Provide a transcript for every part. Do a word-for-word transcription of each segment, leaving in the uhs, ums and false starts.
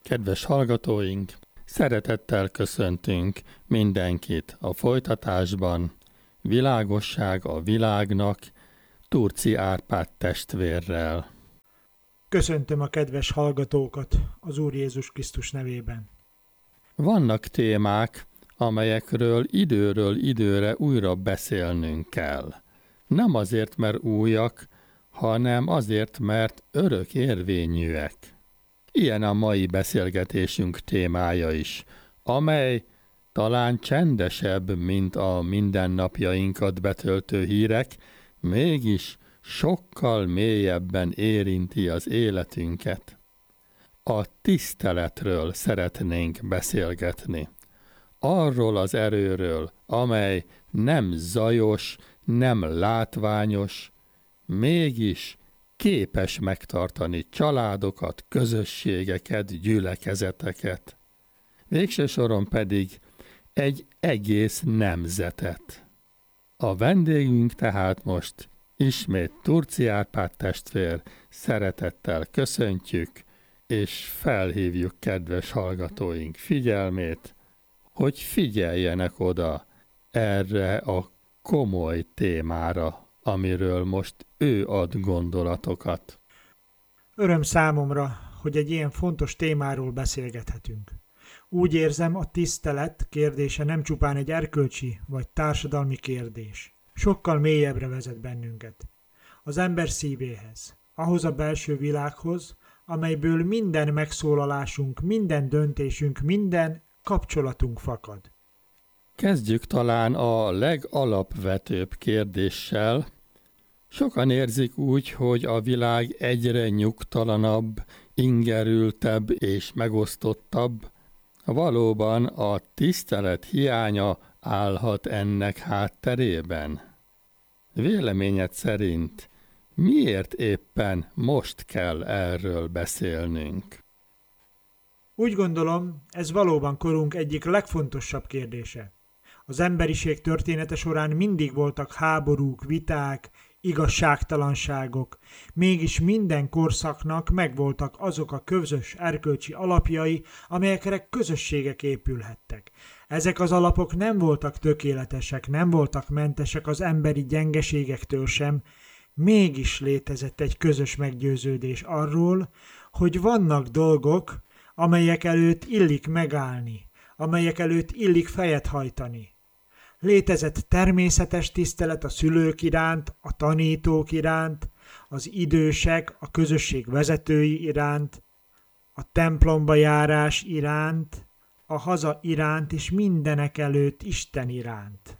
Kedves hallgatóink, szeretettel köszöntünk mindenkit a folytatásban. Világosság a világnak, Turci Árpád testvérrel. Köszöntöm a kedves hallgatókat az Úr Jézus Krisztus nevében. Vannak témák, amelyekről időről időre újra beszélnünk kell. Nem azért, mert újak, hanem azért, mert örök érvényűek. Ilyen a mai beszélgetésünk témája is, amely talán csendesebb, mint a mindennapjainkat betöltő hírek, mégis sokkal mélyebben érinti az életünket. A tiszteletről szeretnénk beszélgetni. Arról az erőről, amely nem zajos, nem látványos, mégis képes megtartani családokat, közösségeket, gyülekezeteket. Végső soron pedig egy egész nemzetet. A vendégünk tehát most ismét Turci Árpád testvér, szeretettel köszöntjük, és felhívjuk kedves hallgatóink figyelmét, hogy figyeljenek oda erre a komoly témára, amiről most ő ad gondolatokat. Öröm számomra, hogy egy ilyen fontos témáról beszélgethetünk. Úgy érzem, a tisztelet kérdése nem csupán egy erkölcsi vagy társadalmi kérdés. Sokkal mélyebbre vezet bennünket. Az ember szívéhez, ahhoz a belső világhoz, amelyből minden megszólalásunk, minden döntésünk, minden kapcsolatunk fakad. Kezdjük talán a legalapvetőbb kérdéssel. Sokan érzik úgy, hogy a világ egyre nyugtalanabb, ingerültebb és megosztottabb. Valóban a tisztelet hiánya állhat ennek hátterében. Véleményed szerint miért éppen most kell erről beszélnünk? Úgy gondolom, ez valóban korunk egyik legfontosabb kérdése. Az emberiség története során mindig voltak háborúk, viták, igazságtalanságok, mégis minden korszaknak megvoltak azok a közös erkölcsi alapjai, amelyekre közösségek épülhettek. Ezek az alapok nem voltak tökéletesek, nem voltak mentesek az emberi gyengeségektől sem, mégis létezett egy közös meggyőződés arról, hogy vannak dolgok, amelyek előtt illik megállni, amelyek előtt illik fejet hajtani. Létezett természetes tisztelet a szülők iránt, a tanítók iránt, az idősek, a közösség vezetői iránt, a templomba járás iránt, a haza iránt és mindenek előtt Isten iránt.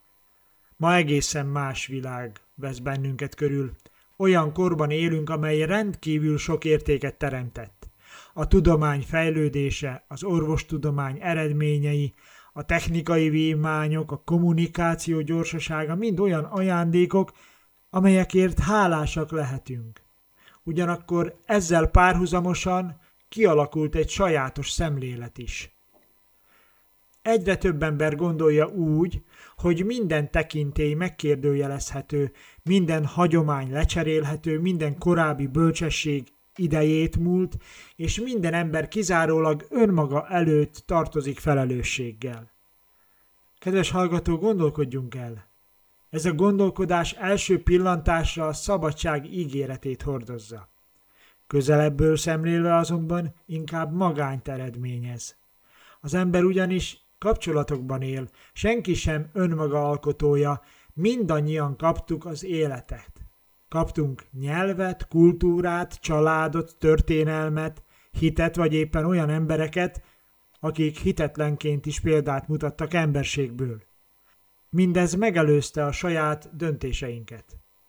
Ma egészen más világ vesz bennünket körül. Olyan korban élünk, amely rendkívül sok értéket teremtett. A tudomány fejlődése, az orvostudomány eredményei, a technikai vívmányok, a kommunikáció gyorsasága mind olyan ajándékok, amelyekért hálásak lehetünk. Ugyanakkor ezzel párhuzamosan kialakult egy sajátos szemlélet is. Egyre több ember gondolja úgy, hogy minden tekintély megkérdőjelezhető, minden hagyomány lecserélhető, minden korábbi bölcsesség idejét múlt, és minden ember kizárólag önmaga előtt tartozik felelősséggel. Kedves hallgató, gondolkodjunk el! Ez a gondolkodás első pillantásra a szabadság ígéretét hordozza. Közelebből szemlélve azonban inkább magányt eredményez. Az ember ugyanis kapcsolatokban él, senki sem önmaga alkotója, mindannyian kaptuk az életet. Kaptunk nyelvet, kultúrát, családot, történelmet, hitet vagy éppen olyan embereket, akik hitetlenként is példát mutattak emberségből. Mindez megelőzte a saját döntéseinket.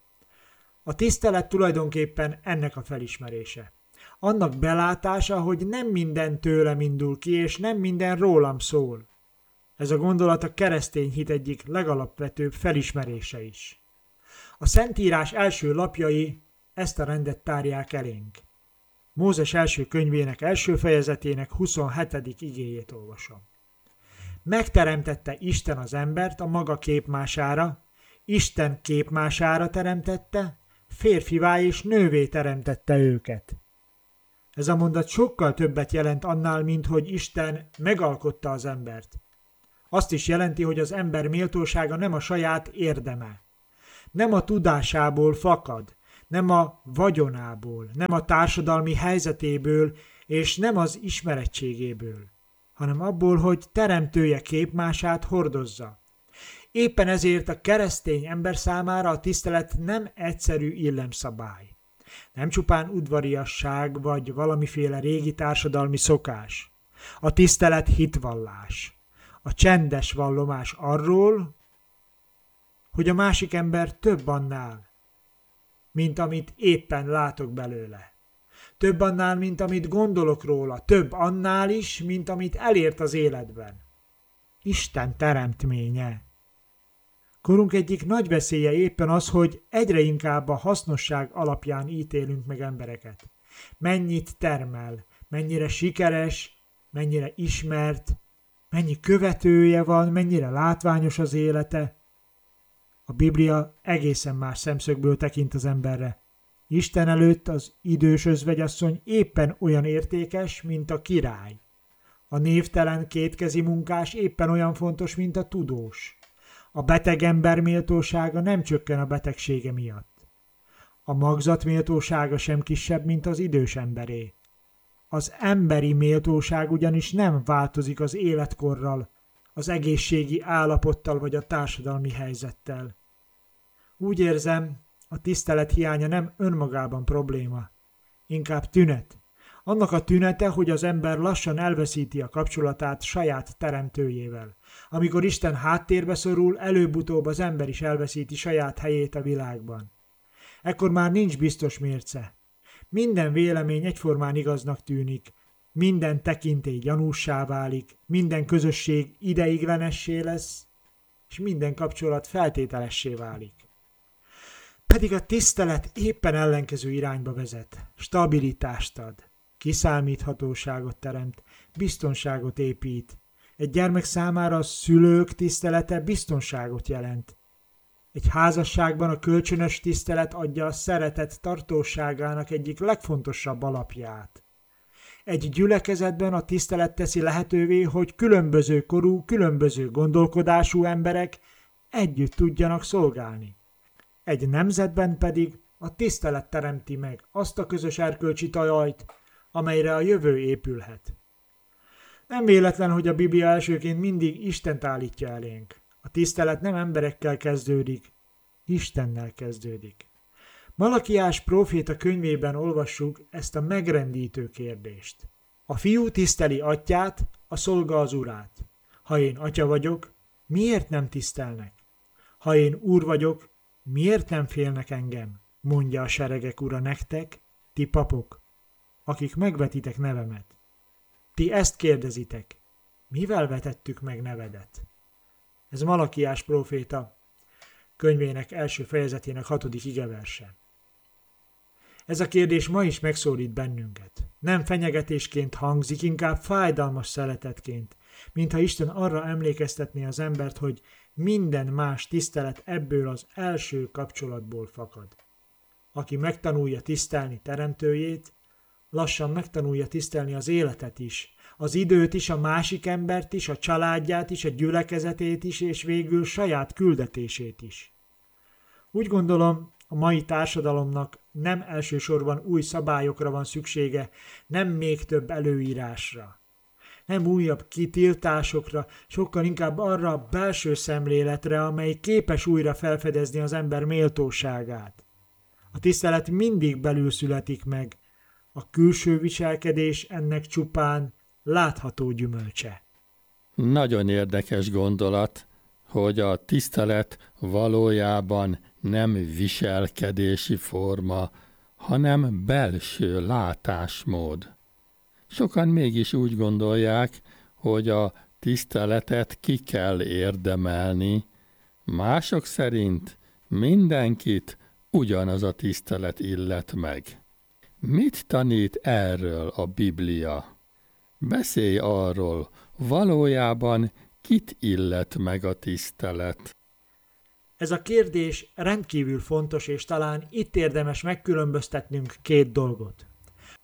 A tisztelet tulajdonképpen ennek a felismerése. Annak belátása, hogy nem minden tőlem indul ki, és nem minden rólam szól. Ez a gondolat a keresztény hit egyik legalapvetőbb felismerése is. A Szentírás első lapjai ezt a rendet tárják elénk. Mózes első könyvének első fejezetének huszonhetedik igéjét olvasom. Megteremtette Isten az embert a maga képmására, Isten képmására teremtette, férfivá és nővé teremtette őket. Ez a mondat sokkal többet jelent annál, mint hogy Isten megalkotta az embert. Azt is jelenti, hogy az ember méltósága nem a saját érdeme. Nem a tudásából fakad, nem a vagyonából, nem a társadalmi helyzetéből, és nem az ismerettségéből, hanem abból, hogy teremtője képmását hordozza. Éppen ezért a keresztény ember számára a tisztelet nem egyszerű illemszabály. Nem csupán udvariasság vagy valamiféle régi társadalmi szokás. A tisztelet hitvallás. A csendes vallomás arról, hogy a másik ember több annál, mint amit éppen látok belőle. Több annál, mint amit gondolok róla. Több annál is, mint amit elért az életben. Isten teremtménye. Korunk egyik nagy veszélye éppen az, hogy egyre inkább a hasznosság alapján ítélünk meg embereket. Mennyit termel, mennyire sikeres, mennyire ismert, mennyi követője van, mennyire látványos az élete. A Biblia egészen más szemszögből tekint az emberre. Isten előtt az idős özvegyasszony éppen olyan értékes, mint a király. A névtelen kétkezi munkás éppen olyan fontos, mint a tudós. A beteg ember méltósága nem csökken a betegsége miatt. A magzat méltósága sem kisebb, mint az idős emberé. Az emberi méltóság ugyanis nem változik az életkorral, az egészségi állapottal vagy a társadalmi helyzettel. Úgy érzem, a tisztelet hiánya nem önmagában probléma, inkább tünet. Annak a tünete, hogy az ember lassan elveszíti a kapcsolatát saját teremtőjével. Amikor Isten háttérbe szorul, előbb-utóbb az ember is elveszíti saját helyét a világban. Ekkor már nincs biztos mérce. Minden vélemény egyformán igaznak tűnik, minden tekintély gyanússá válik, minden közösség ideiglenessé lesz, és minden kapcsolat feltételessé válik. Pedig a tisztelet éppen ellenkező irányba vezet, stabilitást ad, kiszámíthatóságot teremt, biztonságot épít. Egy gyermek számára a szülők tisztelete biztonságot jelent. Egy házasságban a kölcsönös tisztelet adja a szeretet tartóságának egyik legfontosabb alapját. Egy gyülekezetben a tisztelet teszi lehetővé, hogy különböző korú, különböző gondolkodású emberek együtt tudjanak szolgálni. Egy nemzetben pedig a tisztelet teremti meg azt a közös erkölcsi talajt, amelyre a jövő épülhet. Nem véletlen, hogy a Biblia elsőként mindig Istent állítja elénk. A tisztelet nem emberekkel kezdődik, Istennel kezdődik. Malakiás próféta könyvében olvassuk ezt a megrendítő kérdést. A fiú tiszteli atyát, a szolga az urát. Ha én atya vagyok, miért nem tisztelnek? Ha én úr vagyok, miért nem félnek engem? Mondja a seregek ura nektek, ti papok, akik megvetitek nevemet. Ti ezt kérdezitek, mivel vetettük meg nevedet? Ez Malakiás próféta könyvének első fejezetének hatodik igeverse. Ez a kérdés ma is megszólít bennünket. Nem fenyegetésként hangzik, inkább fájdalmas szeretetként, mintha Isten arra emlékeztetné az embert, hogy minden más tisztelet ebből az első kapcsolatból fakad. Aki megtanulja tisztelni teremtőjét, lassan megtanulja tisztelni az életet is, az időt is, a másik embert is, a családját is, a gyülekezetét is, és végül saját küldetését is. Úgy gondolom, a mai társadalomnak nem elsősorban új szabályokra van szüksége, nem még több előírásra. Nem újabb kitiltásokra, sokkal inkább arra a belső szemléletre, amely képes újra felfedezni az ember méltóságát. A tisztelet mindig belül születik meg, a külső viselkedés ennek csupán látható gyümölcse. Nagyon érdekes gondolat, hogy a tisztelet valójában nem viselkedési forma, hanem belső látásmód. Sokan mégis úgy gondolják, hogy a tiszteletet ki kell érdemelni, mások szerint mindenkit ugyanaz a tisztelet illet meg. Mit tanít erről a Biblia? Beszélj arról, valójában kit illet meg a tisztelet? Ez a kérdés rendkívül fontos, és talán itt érdemes megkülönböztetnünk két dolgot.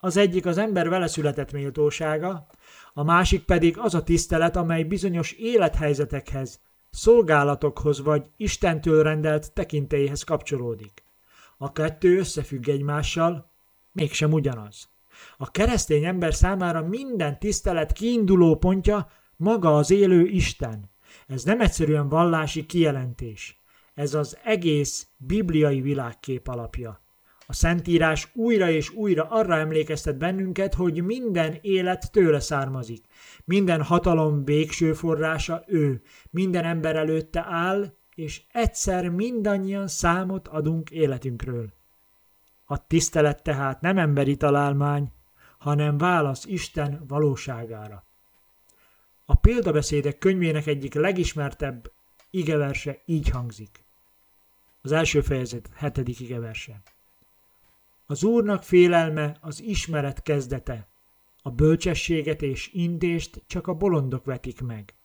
Az egyik az ember vele született méltósága, a másik pedig az a tisztelet, amely bizonyos élethelyzetekhez, szolgálatokhoz vagy Istentől rendelt tekintélyhez kapcsolódik. A kettő összefügg egymással, mégsem ugyanaz. A keresztény ember számára minden tisztelet kiinduló pontja maga az élő Isten. Ez nem egyszerűen vallási kijelentés. Ez az egész bibliai világkép alapja. A Szentírás újra és újra arra emlékeztet bennünket, hogy minden élet tőle származik. Minden hatalom végső forrása ő. Minden ember előtte áll, és egyszer mindannyian számot adunk életünkről. A tisztelet tehát nem emberi találmány, hanem válasz Isten valóságára. A példabeszédek könyvének egyik legismertebb igeverse így hangzik. Az első fejezet hetedik igeverse. Az Úrnak félelme az ismeret kezdete, a bölcsességet és intést csak a bolondok vetik meg.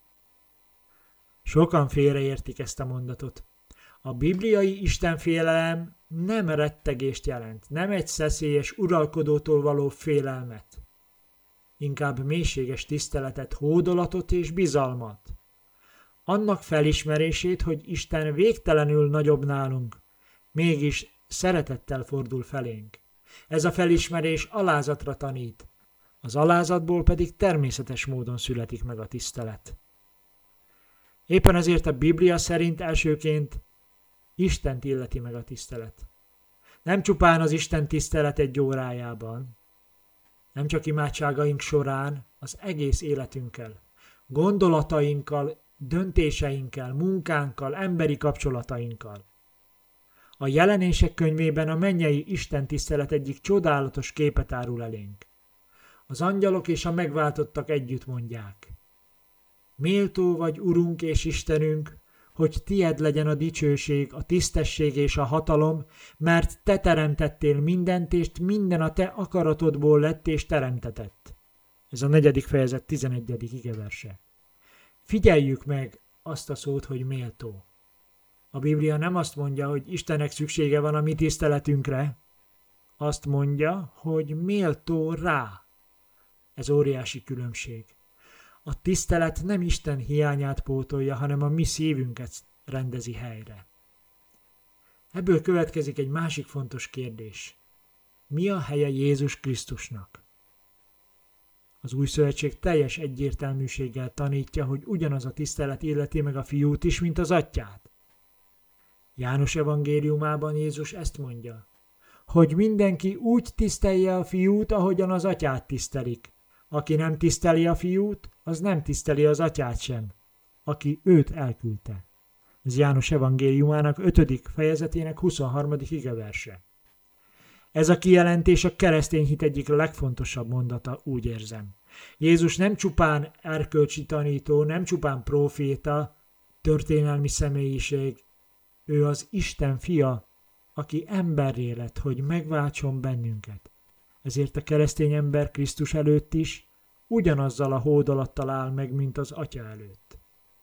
Sokan félreértik ezt a mondatot. A bibliai istenfélelem nem rettegést jelent, nem egy szeszélyes uralkodótól való félelmet. Inkább mélységes tiszteletet, hódolatot és bizalmat. Annak felismerését, hogy Isten végtelenül nagyobb nálunk, mégis szeretettel fordul felénk. Ez a felismerés alázatra tanít, az alázatból pedig természetes módon születik meg a tisztelet. Éppen ezért a Biblia szerint elsőként Istent illeti meg a tisztelet. Nem csupán az Isten tisztelet egy órájában, nem csak imádságaink során, az egész életünkkel, gondolatainkkal, döntéseinkkel, munkánkkal, emberi kapcsolatainkkal. A Jelenések könyvében a mennyei Isten tisztelet egyik csodálatos képet árul elénk. Az angyalok és a megváltottak együtt mondják: méltó vagy, Urunk és Istenünk, hogy tied legyen a dicsőség, a tisztesség és a hatalom, mert te teremtettél mindent, és minden a te akaratodból lett és teremtetett. Ez a negyedik fejezet tizenegyedik igeverse. Figyeljük meg azt a szót, hogy méltó. A Biblia nem azt mondja, hogy Istennek szüksége van a mi tiszteletünkre, azt mondja, hogy méltó rá. Ez óriási különbség. A tisztelet nem Isten hiányát pótolja, hanem a mi szívünket rendezi helyre. Ebből következik egy másik fontos kérdés. Mi a helye Jézus Krisztusnak? Az Új Szövetség teljes egyértelműséggel tanítja, hogy ugyanaz a tisztelet illeti meg a fiút is, mint az atyát. János evangéliumában Jézus ezt mondja, hogy mindenki úgy tisztelje a fiút, ahogyan az atyát tisztelik. Aki nem tiszteli a fiút, az nem tiszteli az atyát sem, aki őt elküldte. Ez János evangéliumának ötödik fejezetének huszonharmadik igeverse. Ez a kijelentés a keresztény hit egyik legfontosabb mondata, úgy érzem. Jézus nem csupán erkölcsi tanító, nem csupán próféta, történelmi személyiség. Ő az Isten fia, aki emberré lett, hogy megváltson bennünket. Ezért a keresztény ember Krisztus előtt is ugyanazzal a hódolattal áll meg, mint az atya előtt.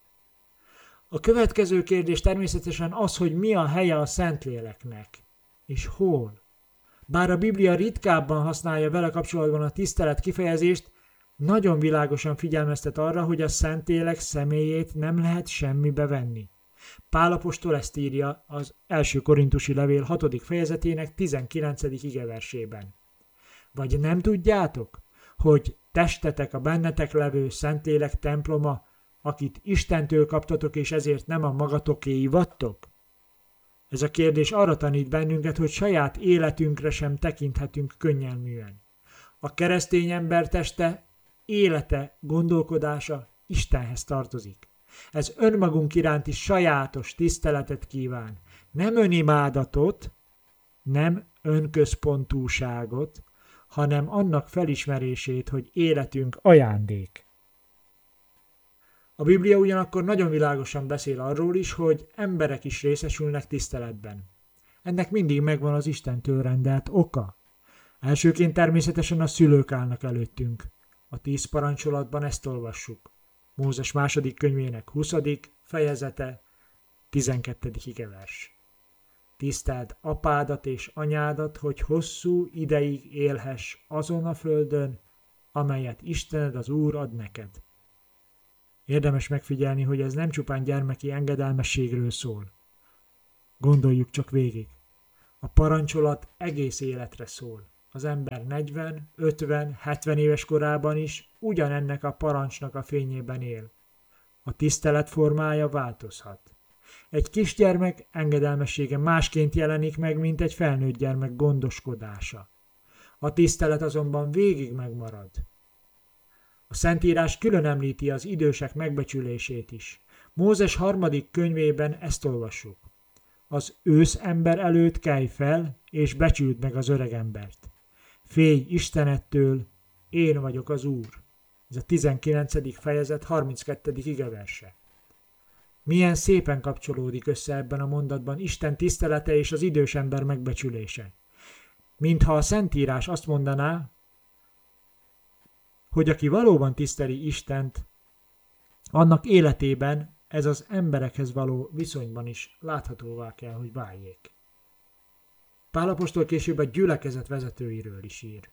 A következő kérdés természetesen az, hogy mi a helye a Szentléleknek, és hol. Bár a Biblia ritkábban használja vele kapcsolatban a tisztelet kifejezést, nagyon világosan figyelmeztet arra, hogy a Szentlélek személyét nem lehet semmibe venni. Pál apostol ezt írja az első korintusi levél hatodik fejezetének tizenkilencedik igeversében. Vagy nem tudjátok, hogy testetek a bennetek levő Szentlélek temploma, akit Istentől kaptatok, és ezért nem a magatokéi vattok? Ez a kérdés arra tanít bennünket, hogy saját életünkre sem tekinthetünk könnyelműen. A keresztény ember teste, élete, gondolkodása Istenhez tartozik. Ez önmagunk iránti sajátos tiszteletet kíván. Nem önimádatot, nem önközpontúságot, hanem annak felismerését, hogy életünk ajándék. A Biblia ugyanakkor nagyon világosan beszél arról is, hogy emberek is részesülnek tiszteletben. Ennek mindig megvan az Istentől rendelt oka. Elsőként természetesen a szülők állnak előttünk. A tíz parancsolatban ezt olvassuk. Mózes második könyvének huszadik fejezete, tizenkettedik igevers. Tiszteld apádat és anyádat, hogy hosszú ideig élhess azon a földön, amelyet Istened az Úr ad neked. Érdemes megfigyelni, hogy ez nem csupán gyermeki engedelmességről szól. Gondoljuk csak végig. A parancsolat egész életre szól. Az ember negyven, ötven, hetven éves korában is ugyanennek a parancsnak a fényében él. A tisztelet formája változhat. Egy kisgyermek engedelmessége másként jelenik meg, mint egy felnőtt gyermek gondoskodása. A tisztelet azonban végig megmarad. A Szentírás külön említi az idősek megbecsülését is. Mózes harmadik könyvében ezt olvassuk. Az ősz ember előtt kelj fel, és becsüld meg az öregembert. Félj Istenettől, én vagyok az Úr. Ez a tizenkilencedik fejezet harminckettedik igeverse. Milyen szépen kapcsolódik össze ebben a mondatban Isten tisztelete és az idős ember megbecsülése. Mintha a Szentírás azt mondaná, hogy aki valóban tiszteli Istent, annak életében ez az emberekhez való viszonyban is láthatóvá kell, hogy váljék. Pál apostol később a gyülekezet vezetőiről is ír.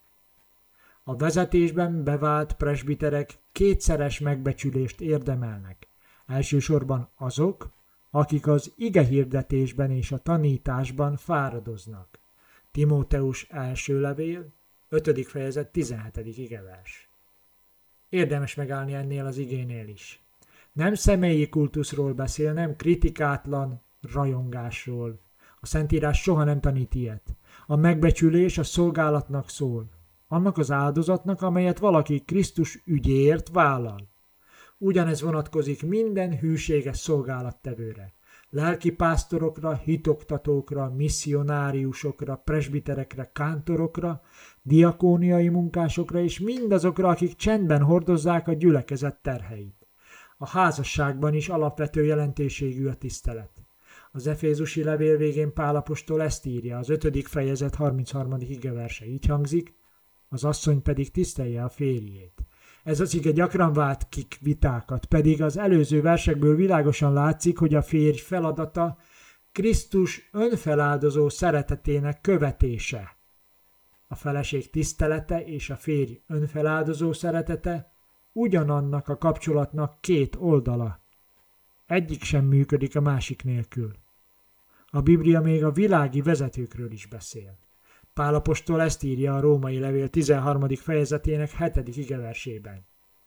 A vezetésben bevált presbiterek kétszeres megbecsülést érdemelnek. Elsősorban azok, akik az igehirdetésben és a tanításban fáradoznak. Timóteus első levél, ötödik fejezet, tizenhetedik igevers. Érdemes megállni ennél az igénél is. Nem személyi kultuszról beszél, nem kritikátlan rajongásról. A Szentírás soha nem tanít ilyet. A megbecsülés a szolgálatnak szól. Annak az áldozatnak, amelyet valaki Krisztus ügyéért vállal. Ugyanez vonatkozik minden hűséges szolgálattevőre. Lelkipásztorokra, hitoktatókra, misszionáriusokra, presbiterekre, kántorokra, diakóniai munkásokra és mindazokra, akik csendben hordozzák a gyülekezet terheit. A házasságban is alapvető jelentőségű a tisztelet. Az Efézusi levél végén Pál apostol ezt írja, az ötödik fejezet harmincharmadik igeverse így hangzik, az asszony pedig tisztelje a férjét. Ez az ige gyakran vált ki vitákat, pedig az előző versekből világosan látszik, hogy a férj feladata Krisztus önfeláldozó szeretetének követése. A feleség tisztelete és a férj önfeláldozó szeretete ugyanannak a kapcsolatnak két oldala. Egyik sem működik a másik nélkül. A Biblia még a világi vezetőkről is beszél. Pál apostol ezt írja a római levél tizenharmadik fejezetének hetedik igeversében.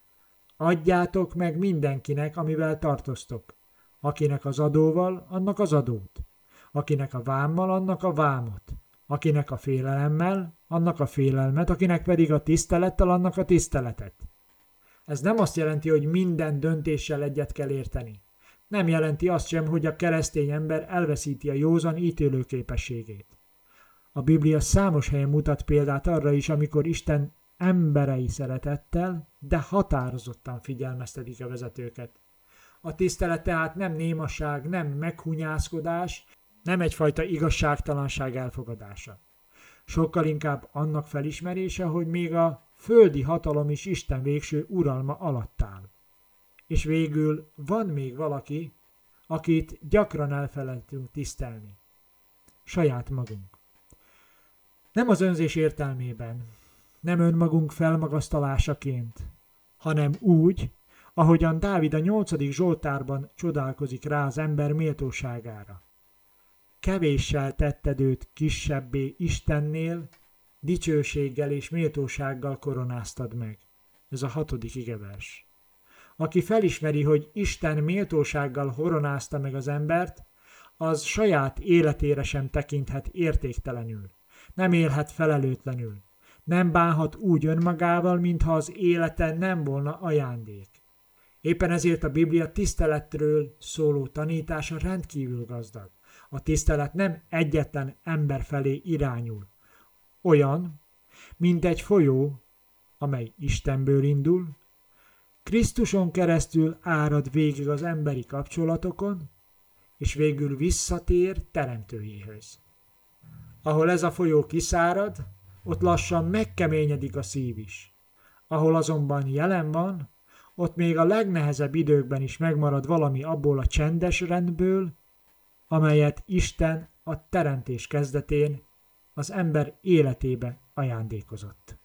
Adjátok meg mindenkinek, amivel tartoztok. Akinek az adóval, annak az adót. Akinek a vámmal, annak a vámot. Akinek a félelemmel, annak a félelmet, akinek pedig a tisztelettel, annak a tiszteletet. Ez nem azt jelenti, hogy minden döntéssel egyet kell érteni. Nem jelenti azt sem, hogy a keresztény ember elveszíti a józan ítélőképességét. A Biblia számos helyen mutat példát arra is, amikor Isten emberei szeretettel, de határozottan figyelmeztetik a vezetőket. A tisztelet tehát nem némaság, nem meghunyászkodás, nem egyfajta igazságtalanság elfogadása. Sokkal inkább annak felismerése, hogy még a földi hatalom is Isten végső uralma alatt áll. És végül van még valaki, akit gyakran elfelejtünk tisztelni. Saját magunk. Nem az önzés értelmében, nem önmagunk felmagasztalásaként, hanem úgy, ahogyan Dávid a nyolcadik Zsoltárban csodálkozik rá az ember méltóságára. Kevéssel tetted őt kisebbé Istennél, dicsőséggel és méltósággal koronáztad meg. Ez a hatodik igevers. Aki felismeri, hogy Isten méltósággal koronázta meg az embert, az saját életére sem tekinthet értéktelenül. Nem élhet felelőtlenül. Nem bánhat úgy önmagával, mintha az élete nem volna ajándék. Éppen ezért a Biblia tiszteletről szóló tanítása rendkívül gazdag. A tisztelet nem egyetlen ember felé irányul. Olyan, mint egy folyó, amely Istenből indul, Krisztuson keresztül árad végig az emberi kapcsolatokon, és végül visszatér teremtőjéhöz. Ahol ez a folyó kiszárad, ott lassan megkeményedik a szív is. Ahol azonban jelen van, ott még a legnehezebb időkben is megmarad valami abból a csendes rendből, amelyet Isten a teremtés kezdetén az ember életébe ajándékozott.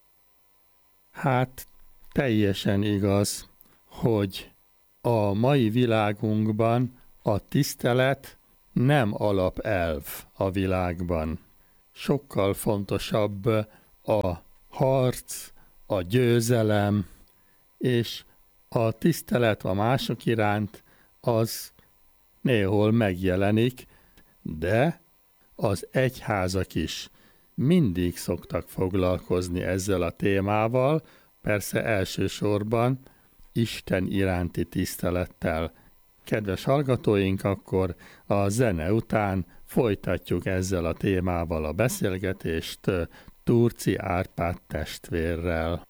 Hát teljesen igaz, hogy a mai világunkban a tisztelet nem alapelv a világban. Sokkal fontosabb a harc, a győzelem, és a tisztelet a mások iránt az néhol megjelenik, de az egyházak is mindig szoktak foglalkozni ezzel a témával, persze elsősorban Isten iránti tisztelettel. Kedves hallgatóink, akkor a zene után folytatjuk ezzel a témával a beszélgetést Turci Árpád testvérrel.